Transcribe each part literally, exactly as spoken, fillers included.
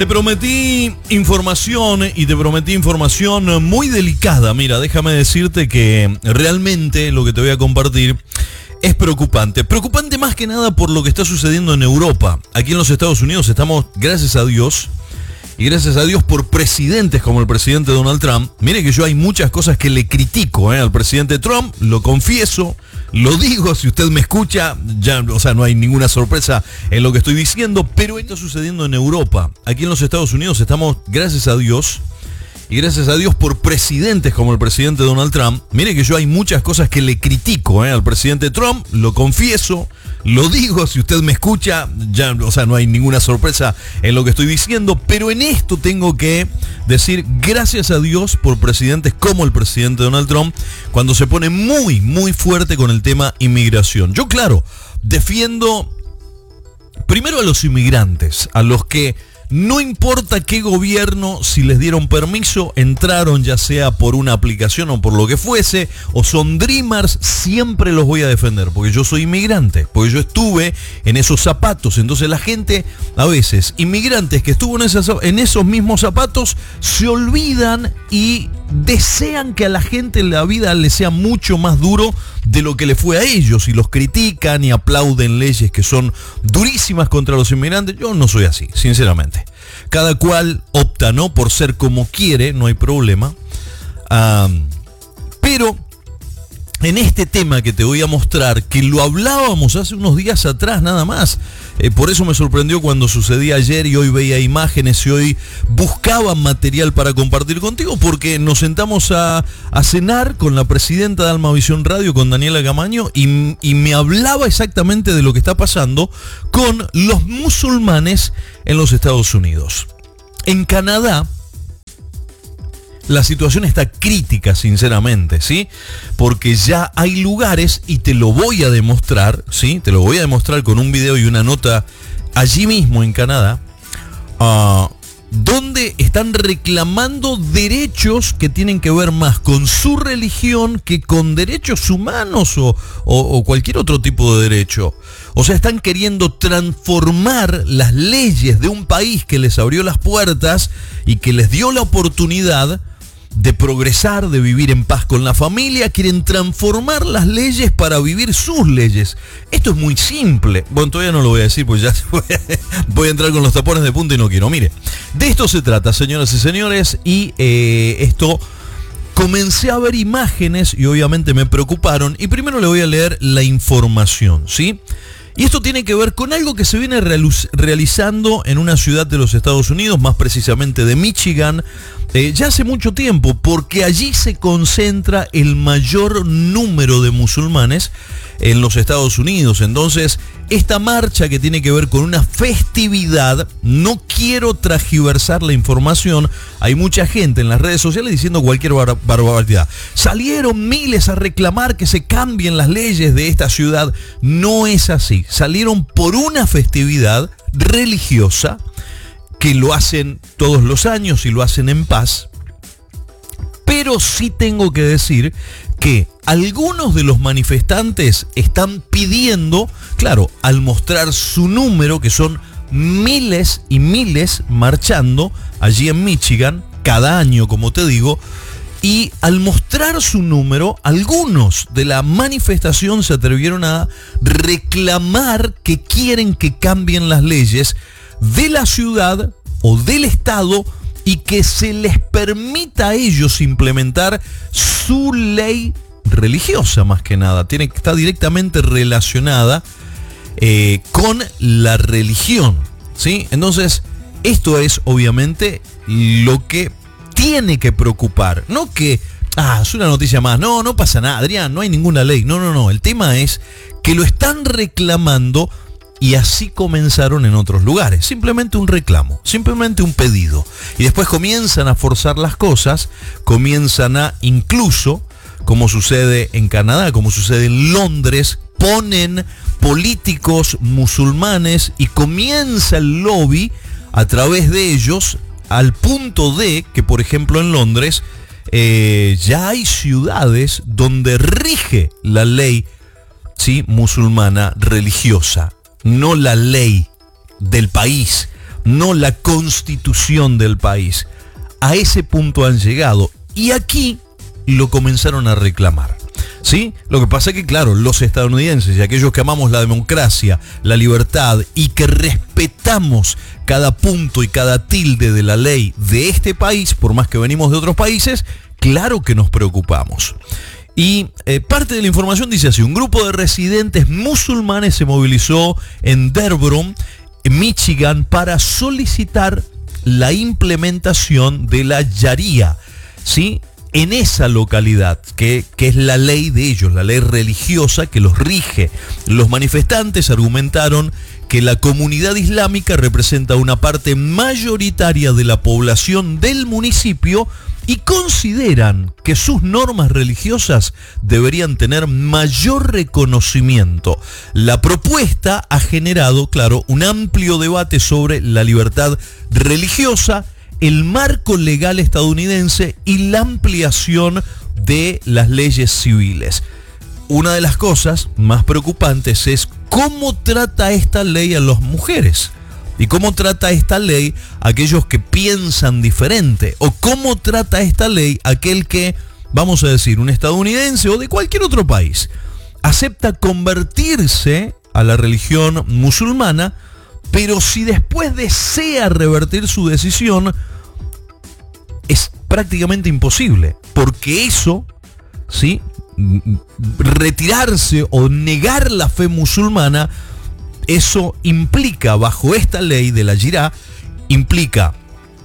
Te prometí información y te prometí información muy delicada. Mira, déjame decirte que realmente lo que te voy a compartir es preocupante. Preocupante más que nada por lo que está sucediendo en Europa. Aquí en los Estados Unidos estamos, gracias a Dios, y gracias a Dios por presidentes como el presidente Donald Trump. Mire que yo hay muchas cosas que le critico eh, al presidente Trump, lo confieso, lo digo, si usted me escucha, ya, o sea, no hay ninguna sorpresa en lo que estoy diciendo, pero esto está sucediendo en Europa. Aquí en los Estados Unidos estamos, gracias a Dios, y gracias a Dios por presidentes como el presidente Donald Trump. Mire que yo hay muchas cosas que le critico eh, al presidente Trump, lo confieso, lo digo, si usted me escucha, ya, o sea, no hay ninguna sorpresa en lo que estoy diciendo, pero en esto tengo que decir gracias a Dios por presidentes como el presidente Donald Trump, cuando se pone muy, muy fuerte con el tema inmigración. Yo, claro, defiendo primero a los inmigrantes, a los que no importa qué gobierno, si les dieron permiso, entraron ya sea por una aplicación o por lo que fuese, o son dreamers, siempre los voy a defender, porque yo soy inmigrante, porque yo estuve en esos zapatos. Entonces la gente, a veces, inmigrantes que estuvo en, esas, en esos mismos zapatos, se olvidan y desean que a la gente la vida le sea mucho más duro de lo que le fue a ellos, y los critican y aplauden leyes que son durísimas contra los inmigrantes. Yo no soy así, sinceramente. Cada cual opta, ¿no?, por ser como quiere, no hay problema. Um, pero en este tema que te voy a mostrar, que lo hablábamos hace unos días atrás nada más, eh, por eso me sorprendió cuando sucedía ayer, y hoy veía imágenes y hoy buscaba material para compartir contigo, porque nos sentamos a, a cenar con la presidenta de Almavisión Radio, con Daniela Camaño, y, y me hablaba exactamente de lo que está pasando con los musulmanes en los Estados Unidos. En Canadá la situación está crítica, sinceramente, ¿sí? Porque ya hay lugares, y te lo voy a demostrar, ¿sí? Te lo voy a demostrar con un video y una nota allí mismo en Canadá, uh, donde están reclamando derechos que tienen que ver más con su religión que con derechos humanos o, o, o cualquier otro tipo de derecho. O sea, están queriendo transformar las leyes de un país que les abrió las puertas y que les dio la oportunidad de progresar, de vivir en paz con la familia. Quieren transformar las leyes para vivir sus leyes. Esto es muy simple. Bueno, todavía no lo voy a decir, pues ya voy a entrar con los tapones de punta y no quiero. Mire, de esto se trata, señoras y señores, y eh, esto... Comencé a ver imágenes y obviamente me preocuparon, y primero le voy a leer la información, ¿sí? Y esto tiene que ver con algo que se viene realizando en una ciudad de los Estados Unidos, más precisamente de Michigan, eh, ya hace mucho tiempo, porque allí se concentra el mayor número de musulmanes en los Estados Unidos. Entonces, esta marcha que tiene que ver con una festividad, no quiero transgiversar la información, hay mucha gente en las redes sociales diciendo cualquier bar- barbaridad. Salieron miles a reclamar que se cambien las leyes de esta ciudad. No es así. Salieron por una festividad religiosa que lo hacen todos los años y lo hacen en paz. Pero sí tengo que decir que algunos de los manifestantes están pidiendo, claro, al mostrar su número, que son miles y miles marchando allí en Michigan, cada año, como te digo, y al mostrar su número, algunos de la manifestación se atrevieron a reclamar que quieren que cambien las leyes de la ciudad o del estado, y que se les permita a ellos implementar su ley religiosa, más que nada. Tiene que estar directamente relacionada eh, con la religión, ¿sí? Entonces, esto es obviamente lo que tiene que preocupar. No que, ah, es una noticia más. No, no pasa nada, Adrián, no hay ninguna ley. No, no, no. El tema es que lo están reclamando. Y así comenzaron en otros lugares. Simplemente un reclamo, simplemente un pedido. Y después comienzan a forzar las cosas, comienzan a, incluso, como sucede en Canadá, como sucede en Londres, ponen políticos musulmanes y comienza el lobby a través de ellos, al punto de que, por ejemplo, en Londres, eh, ya hay ciudades donde rige la ley, ¿sí?, musulmana religiosa. No la ley del país, no la constitución del país. A ese punto han llegado y aquí lo comenzaron a reclamar. ¿Sí? Lo que pasa es que, claro, los estadounidenses y aquellos que amamos la democracia, la libertad y que respetamos cada punto y cada tilde de la ley de este país, por más que venimos de otros países, claro que nos preocupamos. Y eh, parte de la información dice así: un grupo de residentes musulmanes se movilizó en Dearborn, en Michigan, para solicitar la implementación de la Sharia, ¿sí?, en esa localidad, que, que es la ley de ellos, la ley religiosa que los rige. Los manifestantes argumentaron que la comunidad islámica representa una parte mayoritaria de la población del municipio y consideran que sus normas religiosas deberían tener mayor reconocimiento. La propuesta ha generado, claro, un amplio debate sobre la libertad religiosa, el marco legal estadounidense y la ampliación de las leyes civiles. Una de las cosas más preocupantes es cómo trata esta ley a las mujeres y cómo trata esta ley a aquellos que piensan diferente, o cómo trata esta ley a aquel que, vamos a decir, un estadounidense o de cualquier otro país, acepta convertirse a la religión musulmana, pero si después desea revertir su decisión, es prácticamente imposible, porque eso, ¿sí?, retirarse o negar la fe musulmana, eso implica, bajo esta ley de la Sharia, implica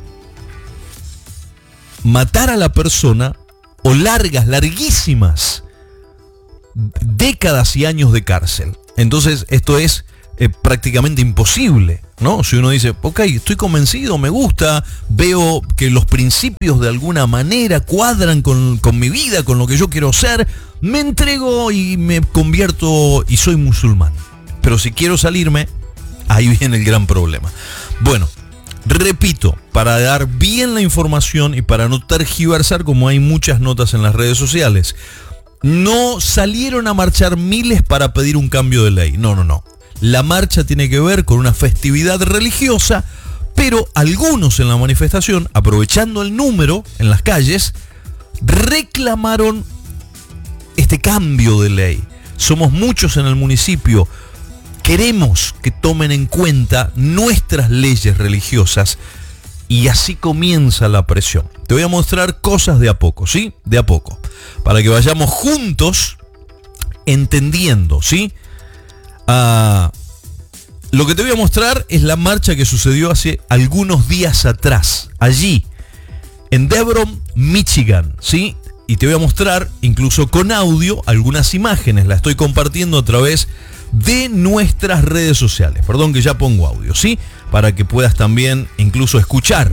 matar a la persona o largas, larguísimas décadas y años de cárcel. Entonces esto es eh, prácticamente imposible, ¿no? Si uno dice, ok, estoy convencido, me gusta, veo que los principios de alguna manera cuadran con, con mi vida, con lo que yo quiero ser, me entrego y me convierto y soy musulmán. Pero si quiero salirme, ahí viene el gran problema. Bueno, repito, para dar bien la información y para no tergiversar, como hay muchas notas en las redes sociales, no salieron a marchar miles para pedir un cambio de ley. No, no, no. La marcha tiene que ver con una festividad religiosa, pero algunos en la manifestación, aprovechando el número en las calles, reclamaron este cambio de ley. Somos muchos en el municipio, queremos que tomen en cuenta nuestras leyes religiosas, y así comienza la presión. Te voy a mostrar cosas de a poco, ¿sí? De a poco, para que vayamos juntos entendiendo, ¿sí? Uh, lo que te voy a mostrar es la marcha que sucedió hace algunos días atrás, allí, en Dearborn, Michigan, ¿sí? Y te voy a mostrar, incluso con audio, algunas imágenes. La estoy compartiendo a través de nuestras redes sociales. Perdón que ya pongo audio, ¿sí? Para que puedas también incluso escuchar.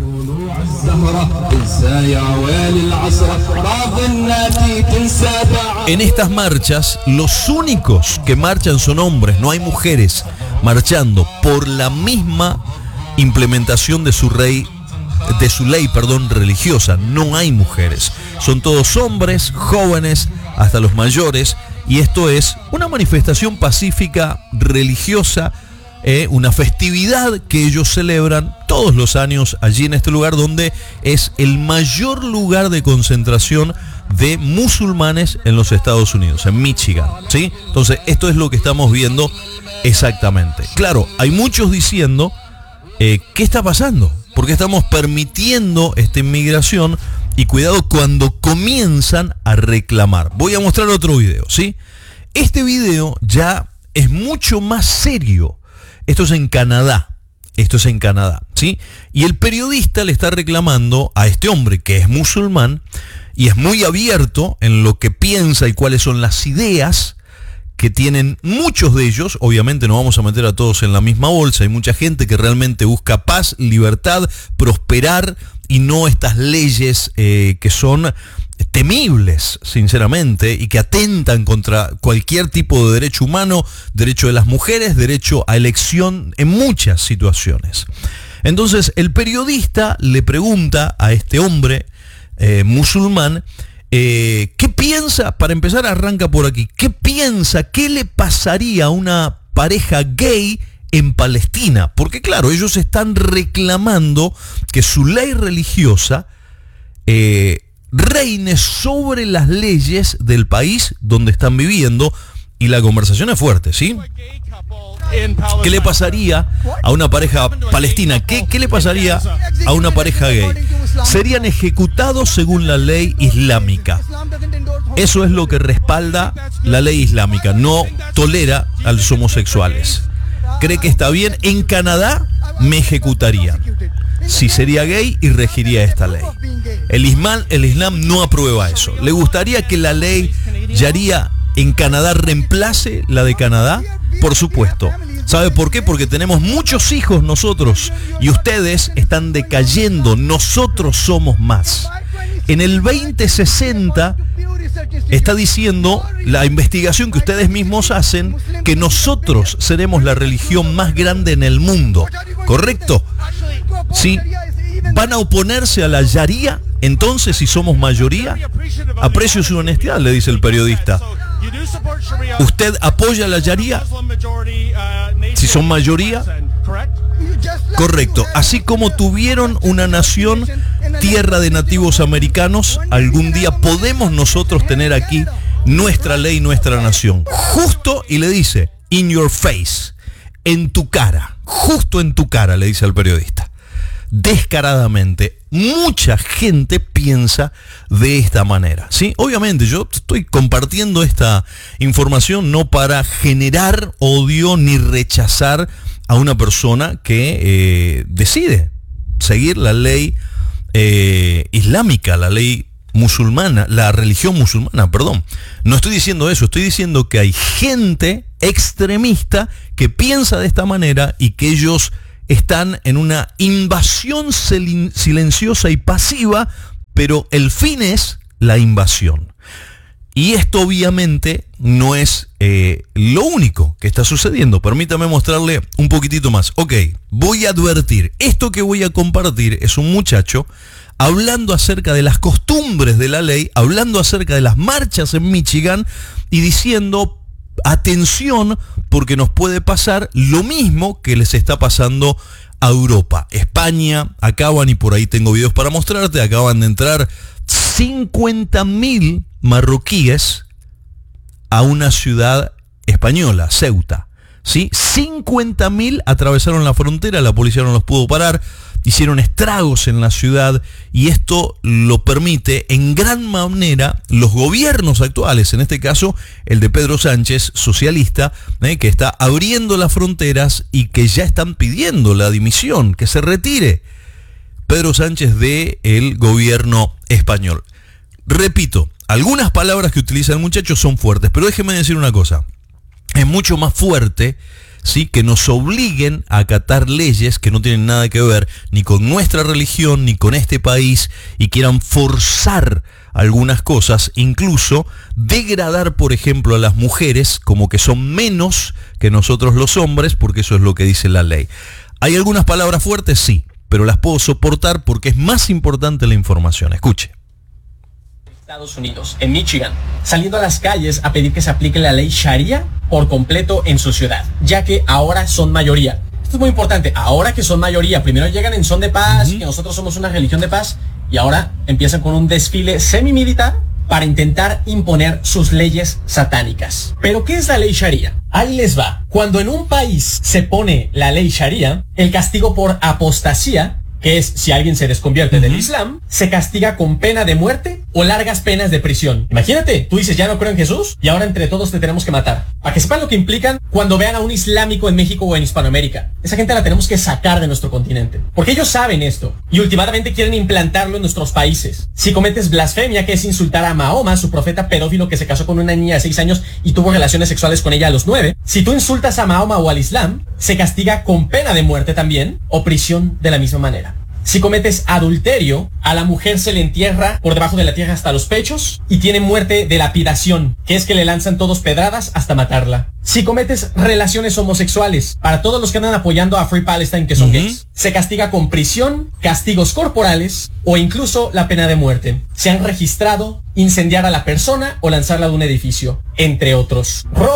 En estas marchas, los únicos que marchan son hombres, no hay mujeres marchando por la misma implementación de su ley, de su ley, perdón, religiosa. No hay mujeres, son todos hombres, jóvenes, hasta los mayores, y esto es una manifestación pacífica religiosa, eh, una festividad que ellos celebran todos los años allí en este lugar, donde es el mayor lugar de concentración de musulmanes en los Estados Unidos, en Michigan, ¿sí? Entonces esto es lo que estamos viendo exactamente. Claro, hay muchos diciendo, eh, ¿qué está pasando? ¿Por qué estamos permitiendo esta inmigración? Y cuidado cuando comienzan a reclamar. Voy a mostrar otro video, ¿sí? Este video ya es mucho más serio. Esto es en Canadá. Esto es en Canadá, ¿sí? Y el periodista le está reclamando a este hombre que es musulmán y es muy abierto en lo que piensa y cuáles son las ideas que tienen muchos de ellos. Obviamente no vamos a meter a todos en la misma bolsa. Hay mucha gente que realmente busca paz, libertad, prosperar, y no estas leyes eh, que son temibles, sinceramente, y que atentan contra cualquier tipo de derecho humano, derecho de las mujeres, derecho a elección en muchas situaciones. Entonces el periodista le pregunta a este hombre eh, musulmán, eh, ¿qué piensa? Para empezar, arranca por aquí. ¿Qué piensa? ¿Qué le pasaría a una pareja gay en Palestina, porque claro, ellos están reclamando que su ley religiosa eh, reine sobre las leyes del país donde están viviendo, y la conversación es fuerte, ¿sí? ¿Qué le pasaría a una pareja palestina? ¿Qué, qué le pasaría a una pareja gay? Serían ejecutados según la ley islámica. Eso es lo que respalda la ley islámica. No tolera a los homosexuales. Cree que está bien. En Canadá me ejecutarían si sería gay y regiría esta ley. El Islam, el Islam no aprueba eso. ¿Le gustaría que la ley Sharia en Canadá reemplace la de Canadá? Por supuesto. ¿Sabe por qué? Porque tenemos muchos hijos nosotros y ustedes están decayendo. Nosotros somos más. En el veinte sesenta está diciendo la investigación que ustedes mismos hacen que nosotros seremos la religión más grande en el mundo. ¿Correcto? ¿Sí? ¿Van a oponerse a la Sharia? Entonces, si somos mayoría, aprecio su honestidad, le dice el periodista. ¿Usted apoya la Sharia? Si son mayoría, correcto. Así como tuvieron una nación, tierra de nativos americanos, algún día podemos nosotros tener aquí nuestra ley, nuestra nación. Justo, y le dice, in your face, en tu cara, justo en tu cara, le dice al periodista. Descaradamente, mucha gente piensa de esta manera, ¿sí? Obviamente yo estoy compartiendo esta información no para generar odio ni rechazar a una persona que eh, decide seguir la ley eh, islámica, la ley musulmana, la religión musulmana, perdón. No estoy diciendo eso, estoy diciendo que hay gente extremista que piensa de esta manera y que ellos están en una invasión silenciosa y pasiva, pero el fin es la invasión. Y esto obviamente no es eh, lo único que está sucediendo. Permítame mostrarle un poquitito más. Ok, voy a advertir, esto que voy a compartir es un muchacho hablando acerca de las costumbres de la ley, hablando acerca de las marchas en Michigan y diciendo, atención, porque nos puede pasar lo mismo que les está pasando a Europa. España, acaban, y por ahí tengo videos para mostrarte, acaban de entrar cincuenta mil marroquíes a una ciudad española, Ceuta. ¿Sí? cincuenta mil atravesaron la frontera, la policía no los pudo parar, hicieron estragos en la ciudad, y esto lo permite en gran manera los gobiernos actuales, en este caso el de Pedro Sánchez, socialista, eh, que está abriendo las fronteras y que ya están pidiendo la dimisión, que se retire Pedro Sánchez del gobierno español. Repito, algunas palabras que utiliza el muchacho son fuertes, pero déjeme decir una cosa. Es mucho más fuerte, ¿sí?, que nos obliguen a acatar leyes que no tienen nada que ver ni con nuestra religión ni con este país y quieran forzar algunas cosas, incluso degradar, por ejemplo, a las mujeres como que son menos que nosotros los hombres, porque eso es lo que dice la ley. ¿Hay algunas palabras fuertes? Sí, pero las puedo soportar porque es más importante la información. Escuche. Estados Unidos, en Michigan, saliendo a las calles a pedir que se aplique la ley Sharia por completo en su ciudad, ya que ahora son mayoría. Esto es muy importante, ahora que son mayoría, primero llegan en son de paz, uh-huh. que nosotros somos una religión de paz, y ahora empiezan con un desfile semi-militar para intentar imponer sus leyes satánicas. ¿Pero qué es la ley Sharia? Ahí les va. Cuando en un país se pone la ley Sharia, el castigo por apostasía, que es si alguien se desconvierte uh-huh. del Islam, se castiga con pena de muerte o largas penas de prisión. Imagínate, tú dices, ya no creo en Jesús y ahora entre todos te tenemos que matar. Para que sepan lo que implican cuando vean a un islámico en México o en Hispanoamérica. Esa gente la tenemos que sacar de nuestro continente. Porque ellos saben esto y últimamente quieren implantarlo en nuestros países. Si cometes blasfemia, que es insultar a Mahoma, su profeta pedófilo que se casó con una niña de seis años y tuvo relaciones sexuales con ella a los nueve. Si tú insultas a Mahoma o al Islam, se castiga con pena de muerte también o prisión de la misma manera. Si cometes adulterio, a la mujer se le entierra por debajo de la tierra hasta los pechos y tiene muerte de lapidación, que es que le lanzan todos pedradas hasta matarla. Si cometes relaciones homosexuales, para todos los que andan apoyando a Free Palestine que son uh-huh. gays, se castiga con prisión, castigos corporales o incluso la pena de muerte. Se han registrado incendiar a la persona o lanzarla de un edificio, entre otros. Robo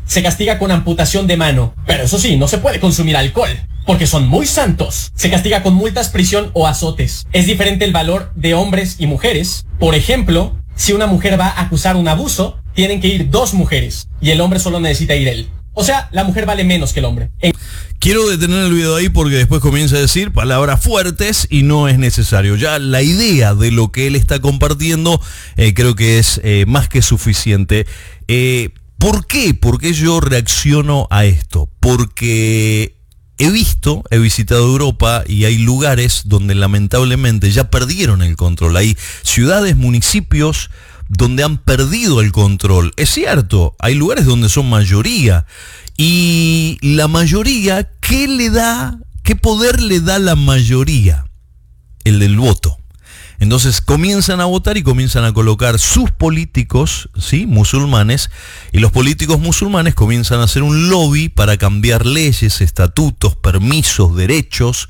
se castiga con amputación de mano. Pero eso sí, no se puede consumir alcohol, porque son muy santos. Se castiga con multas, prisión o azotes. Es diferente el valor de hombres y mujeres. Por ejemplo, si una mujer va a acusar un abuso, tienen que ir dos mujeres y el hombre solo necesita ir él. O sea, la mujer vale menos que el hombre. En... Quiero detener el video ahí porque después comienza a decir palabras fuertes y no es necesario. Ya la idea de lo que él está compartiendo eh, creo que es eh, más que suficiente. Eh, ¿Por qué? ¿Por qué yo reacciono a esto? Porque he visto, he visitado Europa y hay lugares donde lamentablemente ya perdieron el control. Hay ciudades, municipios donde han perdido el control. Es cierto, hay lugares donde son mayoría. Y la mayoría, ¿qué le da? ¿Qué poder le da la mayoría? El del voto. Entonces comienzan a votar y comienzan a colocar sus políticos, ¿sí?, musulmanes, y los políticos musulmanes comienzan a hacer un lobby para cambiar leyes, estatutos, permisos, derechos,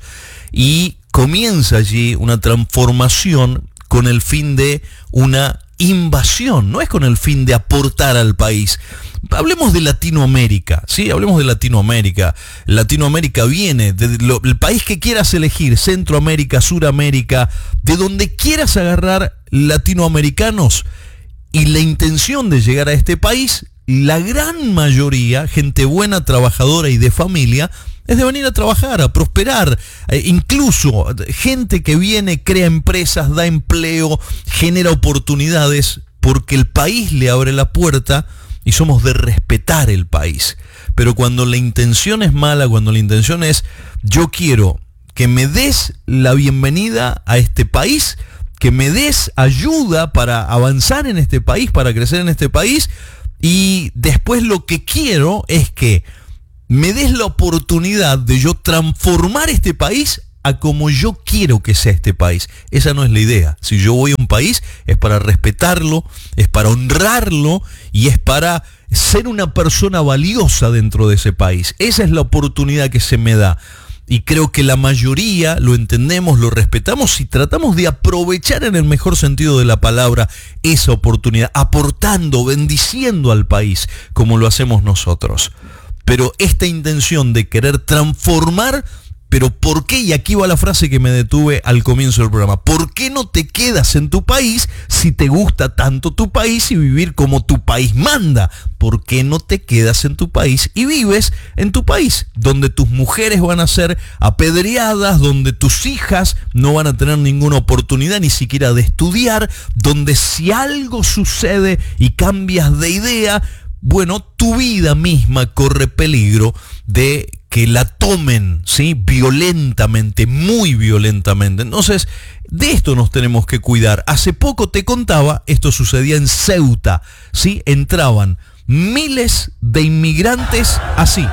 y comienza allí una transformación con el fin de una invasión, no es con el fin de aportar al país. Hablemos de Latinoamérica, sí, hablemos de Latinoamérica. Latinoamérica viene del país que quieras elegir, Centroamérica, Suramérica, de donde quieras agarrar latinoamericanos, y la intención de llegar a este país, la gran mayoría, gente buena, trabajadora y de familia, es de venir a trabajar, a prosperar, eh, incluso gente que viene, crea empresas, da empleo, genera oportunidades, porque el país le abre la puerta y somos de respetar el país. Pero cuando la intención es mala, cuando la intención es yo quiero que me des la bienvenida a este país, que me des ayuda para avanzar en este país, para crecer en este país, y después lo que quiero es que me des la oportunidad de yo transformar este país a como yo quiero que sea este país. Esa no es la idea. Si yo voy a un país es para respetarlo, es para honrarlo y es para ser una persona valiosa dentro de ese país. Esa es la oportunidad que se me da. Y creo que la mayoría lo entendemos, lo respetamos y tratamos de aprovechar en el mejor sentido de la palabra esa oportunidad, aportando, bendiciendo al país como lo hacemos nosotros. Pero esta intención de querer transformar, pero ¿por qué? Y aquí va la frase que me detuve al comienzo del programa. ¿Por qué no te quedas en tu país si te gusta tanto tu país y vivir como tu país manda? ¿Por qué no te quedas en tu país y vives en tu país, donde tus mujeres van a ser apedreadas, donde tus hijas no van a tener ninguna oportunidad ni siquiera de estudiar, donde si algo sucede y cambias de idea, bueno, tu vida misma corre peligro de que la tomen, ¿sí?, violentamente, muy violentamente. Entonces, de esto nos tenemos que cuidar. Hace poco te contaba, esto sucedía en Ceuta, ¿sí? Entraban miles de inmigrantes así,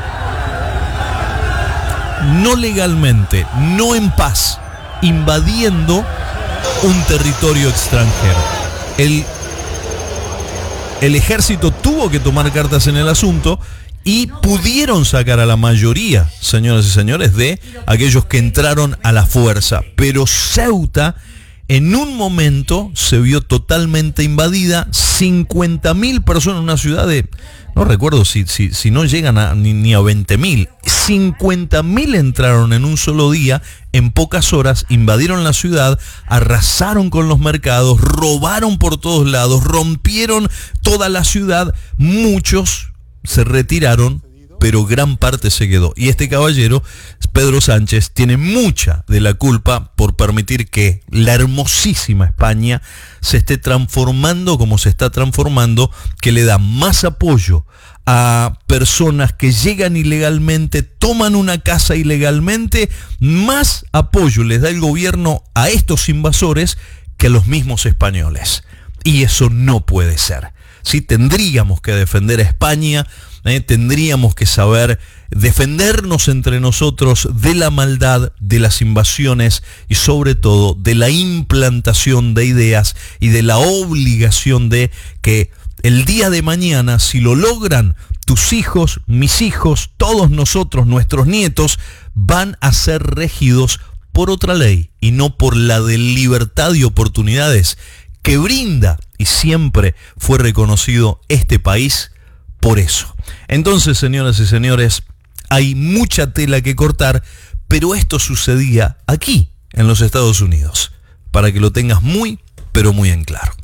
no legalmente, no en paz, invadiendo un territorio extranjero. El El ejército tuvo que tomar cartas en el asunto y pudieron sacar a la mayoría, señoras y señores, de aquellos que entraron a la fuerza. Pero Ceuta en un momento se vio totalmente invadida, cincuenta mil personas en una ciudad de, no recuerdo si, si, si no llegan a, ni, ni a veinte mil, cincuenta mil entraron en un solo día, en pocas horas, invadieron la ciudad, arrasaron con los mercados, robaron por todos lados, rompieron toda la ciudad, muchos se retiraron, pero gran parte se quedó. Y este caballero, Pedro Sánchez, tiene mucha de la culpa por permitir que la hermosísima España se esté transformando como se está transformando, que le da más apoyo a personas que llegan ilegalmente, toman una casa ilegalmente, más apoyo les da el gobierno a estos invasores que a los mismos españoles. Y eso no puede ser. Sí, tendríamos que defender a España, eh, tendríamos que saber defendernos entre nosotros de la maldad, de las invasiones y sobre todo de la implantación de ideas y de la obligación de que el día de mañana, si lo logran, tus hijos, mis hijos, todos nosotros, nuestros nietos, van a ser regidos por otra ley y no por la de libertad y oportunidades que brinda y siempre fue reconocido este país por eso. Entonces, señoras y señores, hay mucha tela que cortar, pero esto sucedía aquí, en los Estados Unidos, para que lo tengas muy, pero muy en claro.